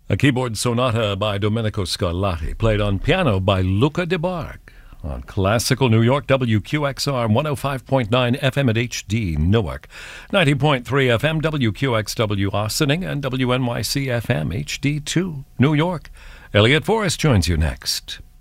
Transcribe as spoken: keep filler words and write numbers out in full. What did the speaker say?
A keyboard sonata by Domenico Scarlatti, played on piano by Luca de Barg. On Classical New York, W Q X R one oh five point nine F M at H D Newark, ninety point three F M W Q X W Austining, and W N Y C F M H D two New York. Elliot Forrest joins you next.